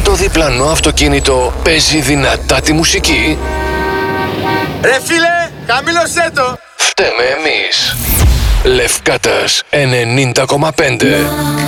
το διπλανό αυτοκίνητο παίζει δυνατά τη μουσική? Ρε φίλε, χαμήλωσέ το! Φταίμε εμείς. Λευκάτας 90,5.